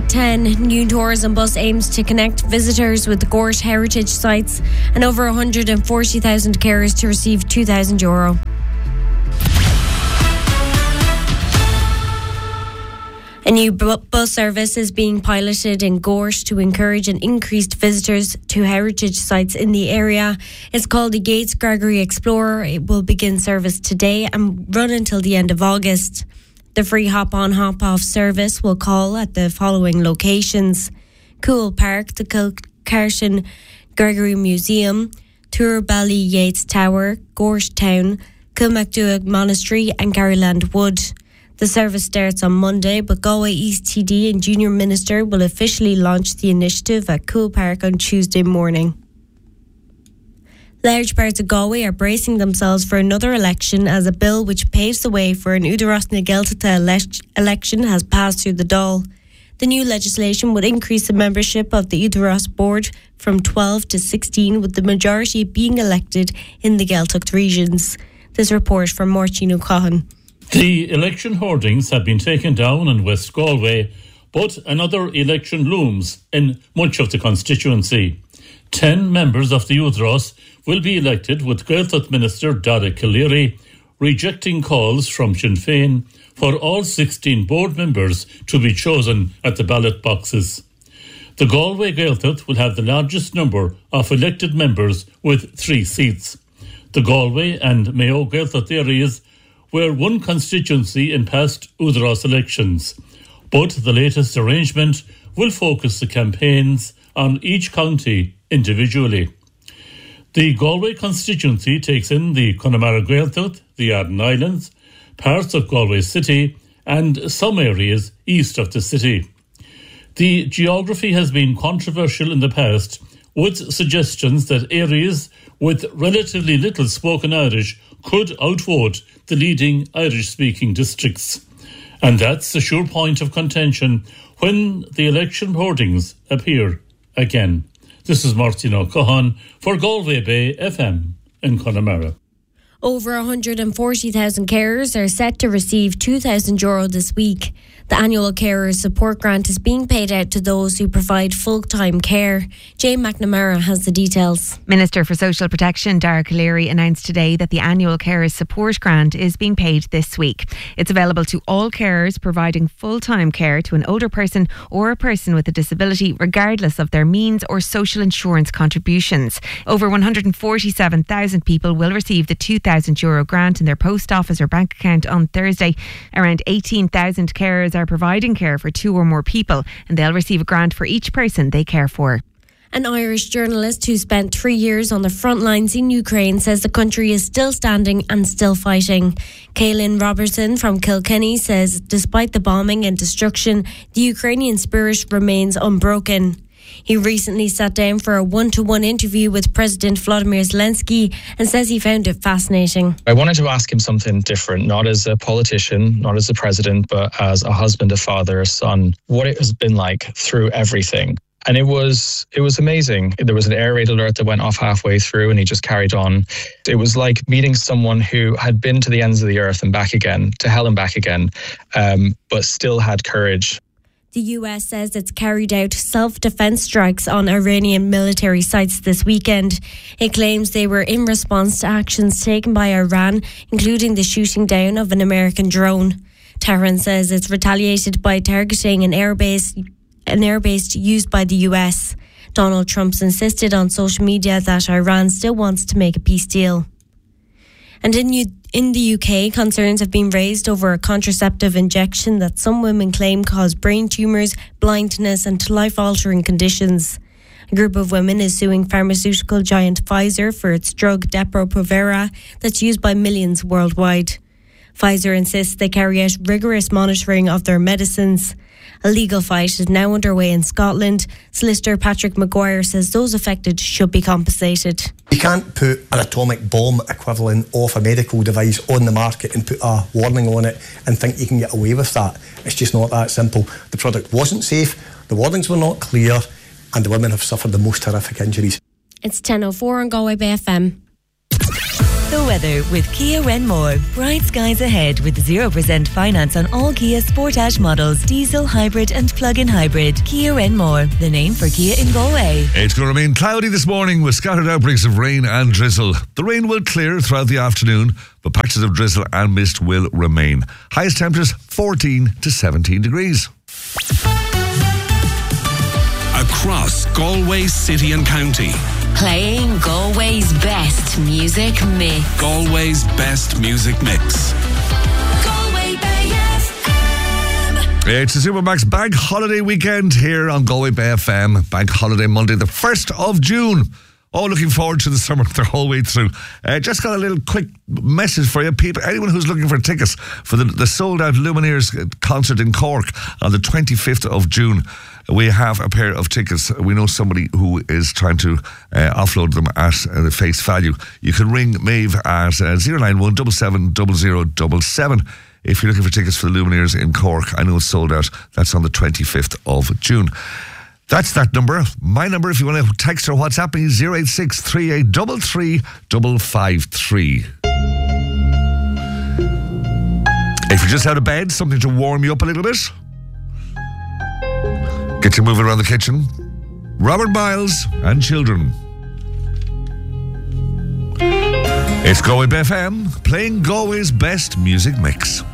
10, new tourism bus aims to connect visitors with the Gort heritage sites, and over 140,000 carers to receive €2,000. A new bus service is being piloted in Gort to encourage and increased visitors to heritage sites in the area. It's called the Gates Gregory Explorer. It will begin service today and run until the end of August. The free hop-on, hop-off service will call at the following locations: Cool Park, the Kilcartan Gregory Museum, Turbally Yates Tower, Gort Town, Kilmacduagh Monastery and Garyland Wood. The service starts on Monday, but Galway East TD and Junior Minister will officially launch the initiative at Cool Park on Tuesday morning. Large parts of Galway are bracing themselves for another election as a bill which paves the way for an Údarás na Gaeltachta election has passed through the Dáil. The new legislation would increase the membership of the Údarás board from 12 to 16, with the majority being elected in the Gaeltacht regions. This report from Martin O'Cahon. The election hoardings have been taken down in West Galway, but another election looms in much of the constituency. 10 members of the Údarás will be elected, with Gaeltacht Minister Dara Calleary rejecting calls from Sinn Féin for all 16 board members to be chosen at the ballot boxes. The Galway Gaeltacht will have the largest number of elected members with 3 seats. The Galway and Mayo Gaeltacht areas were one constituency in past Údarás elections, but the latest arrangement will focus the campaigns on each county individually. The Galway constituency takes in the Connemara Gaeltacht, the Arden Islands, parts of Galway City and some areas east of the city. The geography has been controversial in the past, with suggestions that areas with relatively little spoken Irish could outvote the leading Irish-speaking districts. And that's a sure point of contention when the election hoardings appear again. This is Martin O'Cahon for Galway Bay FM in Connemara. Over 140,000 carers are set to receive €2,000 this week. The annual Carers Support Grant is being paid out to those who provide full-time care. Jane McNamara has the details. Minister for Social Protection Dara Calleary announced today that the annual Carers Support Grant is being paid this week. It's available to all carers providing full-time care to an older person or a person with a disability, regardless of their means or social insurance contributions. Over 147,000 people will receive the €2,000 grant in their post office or bank account on Thursday. Around 18,000 carers are providing care for 2 or more people, and they'll receive a grant for each person they care for. An Irish journalist who spent 3 years on the front lines in Ukraine says the country is still standing and still fighting. Caelan Robertson from Kilkenny says despite the bombing and destruction, the Ukrainian spirit remains unbroken. He recently sat down for a one-to-one interview with President Volodymyr Zelensky and says he found it fascinating. I wanted to ask him something different, not as a politician, not as a president, but as a husband, a father, a son, what it has been like through everything. And it was amazing. There was an air raid alert that went off halfway through and he just carried on. It was like meeting someone who had been to the ends of the earth and back again, to hell and back again, but still had courage. The US says it's carried out self-defense strikes on Iranian military sites this weekend. It claims they were in response to actions taken by Iran, including the shooting down of an American drone. Tehran says it's retaliated by targeting an airbase used by the US. Donald Trump's insisted on social media that Iran still wants to make a peace deal. And in the UK, concerns have been raised over a contraceptive injection that some women claim cause brain tumours, blindness and life-altering conditions. A group of women is suing pharmaceutical giant Pfizer for its drug Depo-Provera that's used by millions worldwide. Pfizer insists they carry out rigorous monitoring of their medicines. A legal fight is now underway in Scotland. Solicitor Patrick Maguire says those affected should be compensated. You can't put an atomic bomb equivalent of a medical device on the market and put a warning on it and think you can get away with that. It's just not that simple. The product wasn't safe, the warnings were not clear, and the women have suffered the most horrific injuries. It's 10:04 on Galway Bay FM. the weather with Kia Renmore. Bright skies ahead with 0% finance on all Kia Sportage models, diesel, hybrid and plug-in hybrid. Kia Renmore, the name for Kia in Galway. It's going to remain cloudy this morning with scattered outbreaks of rain and drizzle. The rain will clear throughout the afternoon, but patches of drizzle and mist will remain. Highest temperatures 14 to 17 degrees. Across Galway City and County. Playing Galway's best music mix. Galway's best music mix. Galway Bay FM. It's the Supermax Bank Holiday weekend here on Galway Bay FM. Bank Holiday Monday, the 1st of June. Oh, looking forward to the summer the whole way through. Just got a little quick message for you, people. Anyone who's looking for tickets for the sold-out Lumineers concert in Cork on the 25th of June, we have a pair of tickets. We know somebody who is trying to offload them at the face value. You can ring Maeve at 091 77 0077 if you're looking for tickets for the Lumineers in Cork. I know it's sold out. That's on the 25th of June. That's that number. My number, if you want to text or WhatsApp me, 086 3833 553. If you're just out of bed, something to warm you up a little bit, get you moving around the kitchen. Robert Miles and Children. It's Galway FM, playing Galway's best music mix.